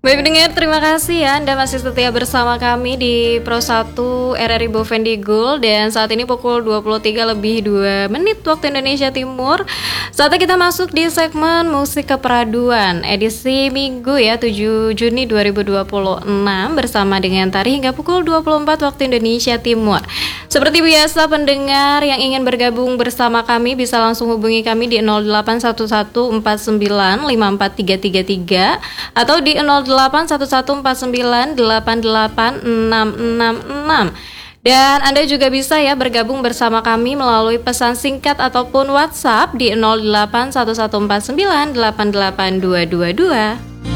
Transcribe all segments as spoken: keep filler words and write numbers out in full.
Baik pendengar, terima kasih ya Anda masih setia bersama kami di Pro satu R R I Bovendigul. Dan saat ini pukul dua puluh tiga lebih dua menit waktu Indonesia Timur. Saatnya kita masuk di segmen Musik Keperaduan edisi Minggu ya tujuh Juni dua ribu dua puluh enam bersama dengan Tari hingga pukul dua puluh empat waktu Indonesia Timur. Seperti biasa, pendengar yang ingin bergabung bersama kami bisa langsung hubungi kami di nol delapan satu satu empat sembilan lima empat tiga tiga tiga atau di nol delapan satu satu empat sembilan delapan delapan enam enam enam. Dan Anda juga bisa ya bergabung bersama kami melalui pesan singkat ataupun WhatsApp di nol delapan satu satu empat sembilan delapan delapan dua dua dua.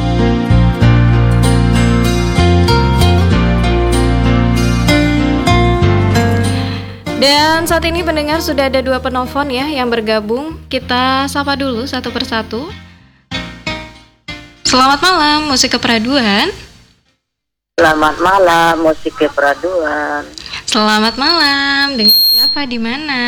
Dan saat ini pendengar sudah ada dua penelpon ya yang bergabung. Kita sapa dulu satu persatu. Selamat malam, Musik Keperaduan. Selamat malam, Musik Keperaduan. Selamat malam, dengan siapa di mana?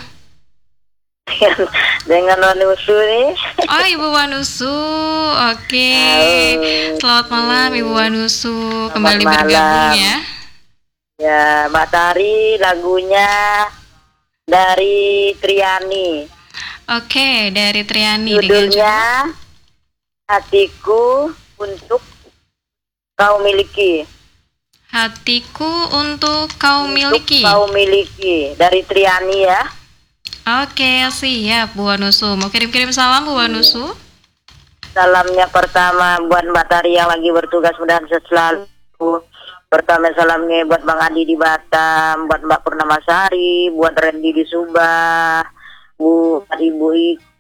Dengan Wanusu nih. Oh, Ibu Wanusu. Oke. Selamat malam Ibu Wanusu. Kembali Selamat bergabung malam. ya. Ya, Mbak Tari lagunya dari Triani. Oke, dari Triani. Judulnya Hatiku Untuk Kau Miliki. Hatiku untuk kau miliki. Untuk kau miliki dari Triani ya. Oke, siap Bu Wanusu. Mau kirim-kirim salam Bu Wanusu? Salamnya pertama buat Mbak Tari yang lagi bertugas, mudah-mudahan sehat selalu. Pertama salamnya buat Bang Adi di Batam, buat Mbak Purnamasari, buat Randy di Subah, Bu Ibu